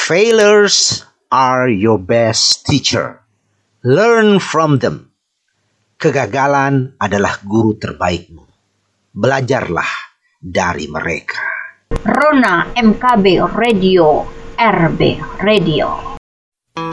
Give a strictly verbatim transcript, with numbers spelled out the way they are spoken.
Failures are your best teacher. Learn from them. Kegagalan adalah guru terbaikmu. Belajarlah dari mereka. Rona M K B Radio, R B Radio.